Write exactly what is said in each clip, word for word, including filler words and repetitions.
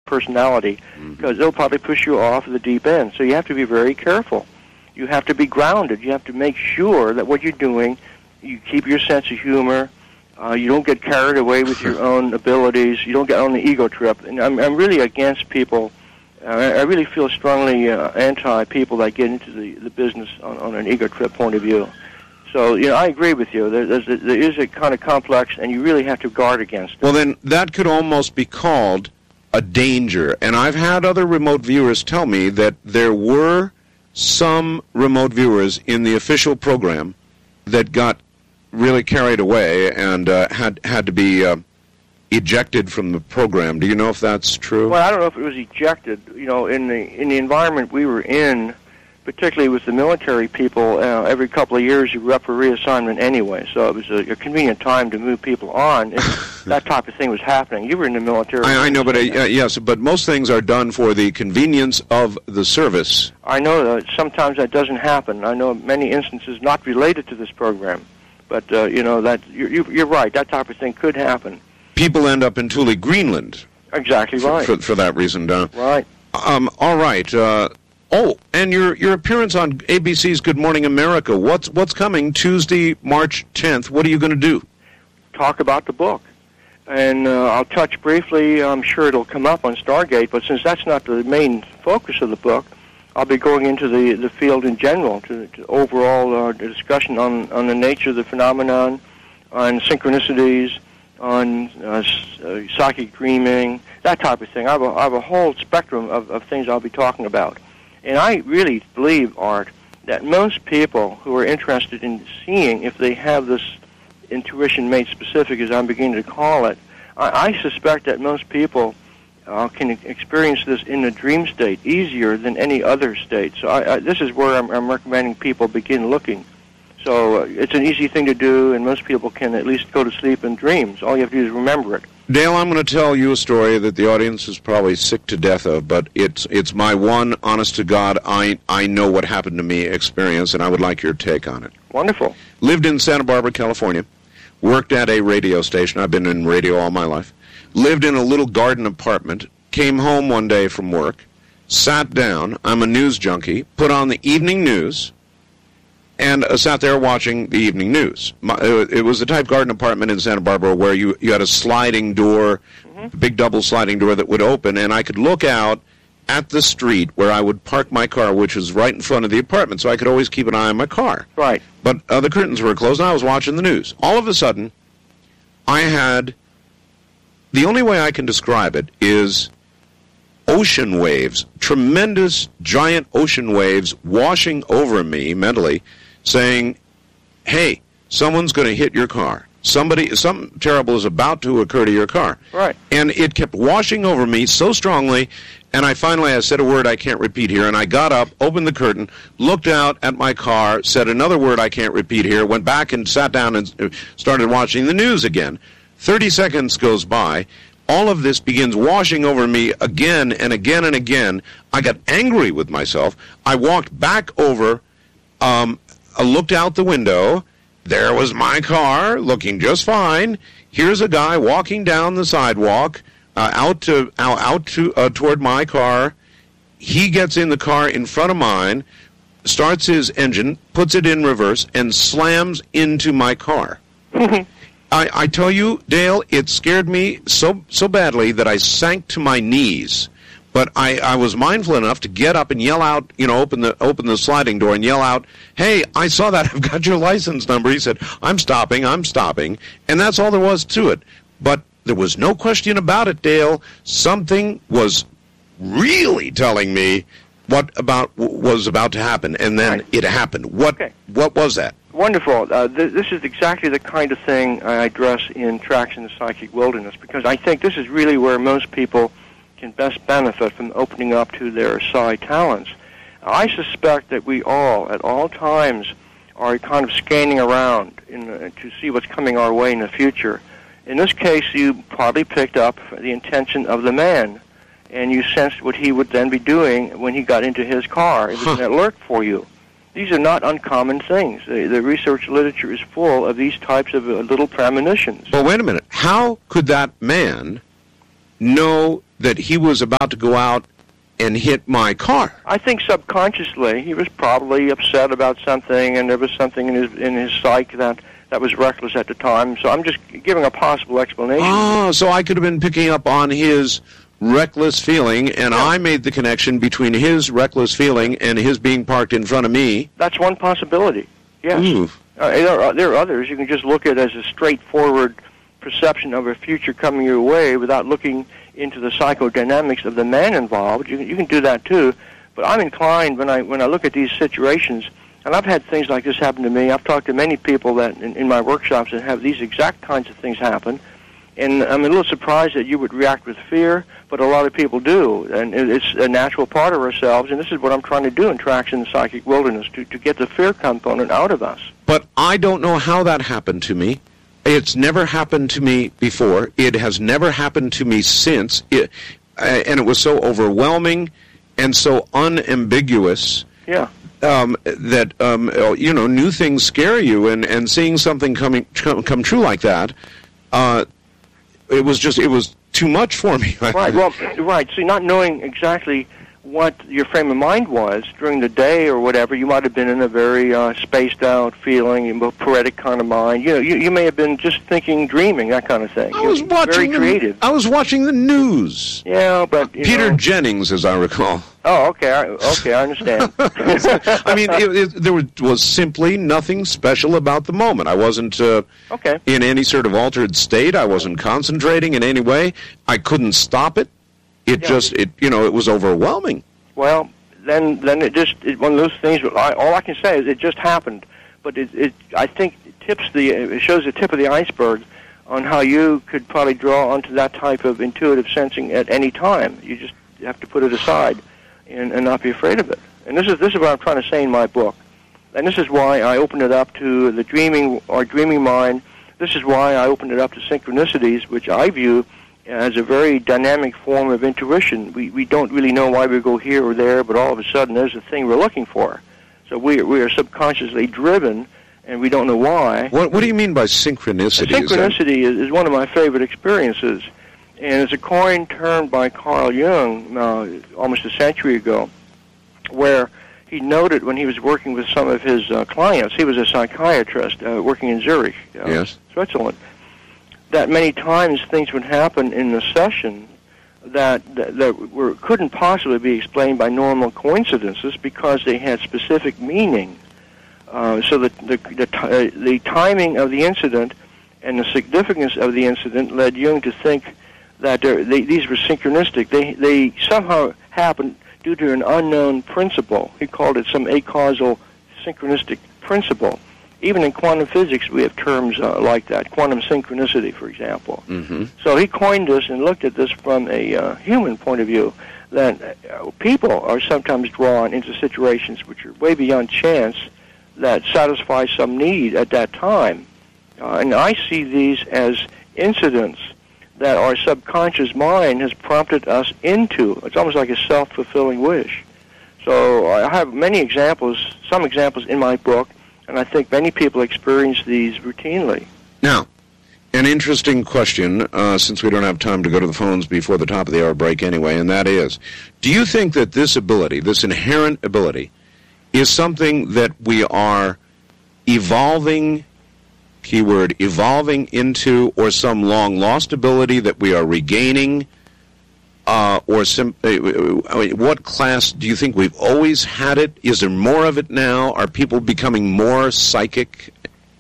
personality, Mm-hmm. because they'll probably push you off the deep end. So you have to be very careful. You have to be grounded. You have to make sure that what you're doing, you keep your sense of humor. Uh, you don't get carried away with your own abilities. You don't get on the ego trip. And I'm, I'm really against people. Uh, I really feel strongly uh, anti-people that get into the, the business on, on an ego trip point of view. So, you know, I agree with you. There, there's a, there is a kind of complex, and you really have to guard against it. Well, then that could almost be called a danger. And I've had other remote viewers tell me that there were some remote viewers in the official program that got really carried away and uh, had had to be uh, ejected from the program. Do you know if that's true? Well, I don't know if it was ejected. You know, in the in the environment we were in, particularly with the military people, uh, every couple of years you were up for reassignment anyway, so it was a, a convenient time to move people on if that type of thing was happening. You were in the military. I, I know, but uh, yes, but most things are done for the convenience of the service. I know that sometimes that doesn't happen. I know many instances not related to this program, but uh, you know that you're, you're right. That type of thing could happen. People end up in Thule, Greenland. Exactly right. For, for that reason, Don. Right. Um. All right. Uh, Oh, and your your appearance on A B C's Good Morning America. What's what's coming Tuesday, March tenth? What are you going to do? Talk about the book. And uh, I'll touch briefly, I'm sure it'll come up on Stargate, but since that's not the main focus of the book, I'll be going into the, the field in general, to, to overall uh, discussion on, on the nature of the phenomenon, on synchronicities, on uh, uh, psychic dreaming, that type of thing. I have a, I have a whole spectrum of, of things I'll be talking about. And I really believe, Art, that most people who are interested in seeing if they have this intuition made specific, as I'm beginning to call it, I, I suspect that most people uh, can experience this in the dream state easier than any other state. So I, I, this is where I'm, I'm recommending people begin looking. So uh, it's an easy thing to do, and most people can at least go to sleep in dreams. All you have to do is remember it. Dale, I'm going to tell you a story that the audience is probably sick to death of, but it's it's my one, honest to God, I, I know what happened to me experience, and I would like your take on it. Wonderful. Lived in Santa Barbara, California. Worked at a radio station. I've been in radio all my life. Lived in a little garden apartment. Came home one day from work. Sat down. I'm a news junkie. Put on the evening news. And uh, sat there watching the evening news. My, uh, it was the type garden apartment in Santa Barbara where you, you had a sliding door, mm-hmm. big double sliding door that would open, and I could look out at the street where I would park my car, which was right in front of the apartment, so I could always keep an eye on my car. Right. But uh, the curtains were closed, and I was watching the news. All of a sudden, I had, the only way I can describe it is ocean waves, tremendous, giant ocean waves washing over me mentally, saying, hey, someone's going to hit your car. Somebody, something terrible is about to occur to your car. Right. And it kept washing over me so strongly, and I finally, I said a word I can't repeat here, and I got up, opened the curtain, looked out at my car, said another word I can't repeat here, went back and sat down and started watching the news again. Thirty seconds goes by. All of this begins washing over me again and again and again. I got angry with myself. I walked back over, um, I looked out the window. There was my car, looking just fine. Here's a guy walking down the sidewalk, uh, out to out, out to uh, toward my car. He gets in the car in front of mine, starts his engine, puts it in reverse, and slams into my car. I, I tell you, Dale, it scared me so so badly that I sank to my knees. But I, I was mindful enough to get up and yell out, you know, open the open the sliding door and yell out, hey, I saw that. I've got your license number. He said, I'm stopping, I'm stopping. And that's all there was to it. But there was no question about it, Dale. Something was really telling me what about was about to happen, and then right. it happened. What okay. What was that? Wonderful. Uh, th- this is exactly the kind of thing I address in Tracks in the Psychic Wilderness, because I think this is really where most people can best benefit from opening up to their psi talents. I suspect that we all, at all times, are kind of scanning around in the, to see what's coming our way in the future. In this case, you probably picked up the intention of the man, and you sensed what he would then be doing when he got into his car. It was huh. an alert for you. These are not uncommon things. The, the research literature is full of these types of uh, little premonitions. Well, wait a minute. How could that man know that he was about to go out and hit my car. I think subconsciously he was probably upset about something, and there was something in his in his psyche that, that was reckless at the time. So I'm just giving a possible explanation. Oh, so I could have been picking up on his reckless feeling, and yeah. I made the connection between his reckless feeling and his being parked in front of me. That's one possibility, yes. Ooh. Uh, there, are, there are others. You can just look at it as a straightforward perception of a future coming your way without looking into the psychodynamics of the man involved. You can, you can do that too. But I'm inclined when I when I look at these situations, and I've had things like this happen to me. I've talked to many people that in, in my workshops that have these exact kinds of things happen. And I'm a little surprised that you would react with fear, but a lot of people do. And it's a natural part of ourselves, and this is what I'm trying to do in Tracks in the Psychic Wilderness, to, to get the fear component out of us. But I don't know how that happened to me. It's never happened to me before. It has never happened to me since. It, uh, and it was so overwhelming and so unambiguous. Yeah. Um, that, um, you know, new things scare you, and, and seeing something coming come, come true like that, uh, it was just, it was too much for me. Right, well, right. See, not knowing exactly what your frame of mind was during the day or whatever, you might have been in a very uh, spaced out feeling, a poetic kind of mind. You know, you, you may have been just thinking, dreaming, that kind of thing. I was You're watching very the, creative. I was watching the news. Yeah, but you Peter know, Jennings, as I recall. Oh, okay, I, okay, I understand. I mean, it, it, there was, was simply nothing special about the moment. I wasn't uh, okay. in any sort of altered state. I wasn't concentrating in any way. I couldn't stop it. It Yeah. just, it you know, it was overwhelming. Well, then, then it just it, one of those things. I, all I can say is it just happened, but it, it I think it tips the it shows the tip of the iceberg on how you could probably draw onto that type of intuitive sensing at any time. You just have to put it aside and, and not be afraid of it. And this is this is what I'm trying to say in my book, and this is why I opened it up to the dreaming or dreaming mind. This is why I opened it up to synchronicities, which I view as a very dynamic form of intuition. We we don't really know why we go here or there, but all of a sudden there's the thing we're looking for. So we we are subconsciously driven, and we don't know why. What What do you mean by synchronicity? Synchronicity is, is one of my favorite experiences, and it's a coin term by Carl Jung uh, almost a century ago, where he noted when he was working with some of his uh, clients, he was a psychiatrist uh, working in Zurich, uh, yes. Switzerland, that many times things would happen in the session that that, that were, couldn't possibly be explained by normal coincidences because they had specific meaning. Uh, so the the the, uh, the timing of the incident and the significance of the incident led Jung to think that they, these were synchronistic. They they somehow happened due to an unknown principle. He called it some acausal synchronistic principle. Even in quantum physics, we have terms uh, like that, quantum synchronicity, for example. Mm-hmm. So he coined this and looked at this from a uh, human point of view, that uh, people are sometimes drawn into situations which are way beyond chance that satisfy some need at that time. Uh, and I see these as incidents that our subconscious mind has prompted us into. It's almost like a self-fulfilling wish. So I have many examples, some examples in my book, and I think many people experience these routinely. Now, an interesting question, uh, since we don't have time to go to the phones before the top of the hour break anyway, and that is, do you think that this ability, this inherent ability, is something that we are evolving, keyword, evolving into, or some long-lost ability that we are regaining? Uh, or sim- uh, I mean, what class do you think we've always had it? Is there more of it now? Are people becoming more psychic?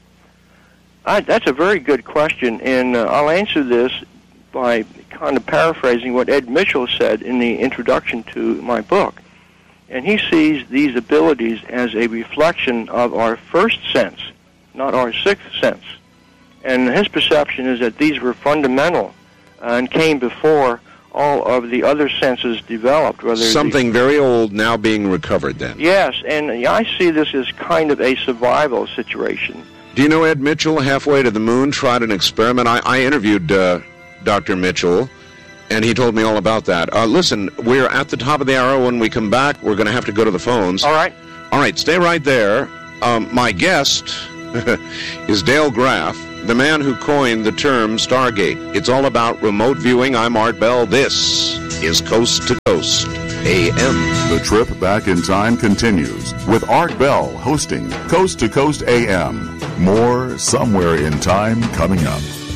I, that's a very good question, and uh, I'll answer this by kind of paraphrasing what Ed Mitchell said in the introduction to my book. And he sees these abilities as a reflection of our first sense, not our sixth sense. And his perception is that these were fundamental uh, and came before all of the other senses developed. Whether Something the, very old now being recovered then. Yes, and I see this as kind of a survival situation. Do you know Ed Mitchell, halfway to the moon, tried an experiment? I, I interviewed uh, Doctor Mitchell, and he told me all about that. Uh, listen, we're at the top of the hour. When we come back, we're going to have to go to the phones. All right. All right, stay right there. Um, my guest is Dale Graff. the man who coined the term Stargate. It's all about remote viewing. I'm Art Bell. This is Coast to Coast A M. The trip back in time continues with Art Bell hosting Coast to Coast A M. More Somewhere in Time coming up.